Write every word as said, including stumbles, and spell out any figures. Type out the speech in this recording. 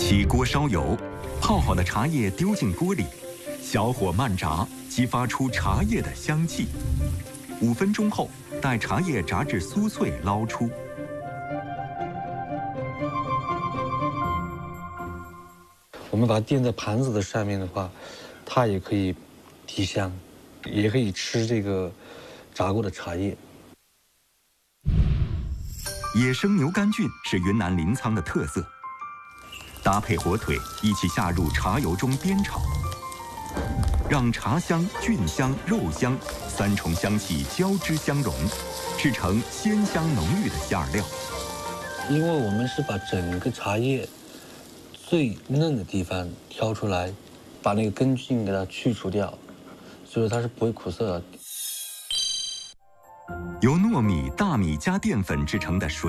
起锅烧油，泡好的茶叶丢进锅里，小火慢炸，激发出茶叶的香气。五分钟后，待茶叶炸至酥脆，捞出。 我们把它垫在盘子的上面的话，它也可以提香，也可以吃这个炸过的茶叶。 野生牛肝菌是云南临沧的特色，搭配火腿一起下入茶油中煸炒，让茶香、菌香、肉香三重香气交织相融，制成鲜香浓郁的馅料。 因为我们是把整个茶叶最嫩的地方挑出来，把那个根菌给它去除掉，所以它是不会苦涩的。 由糯米、大米加淀粉制成的水。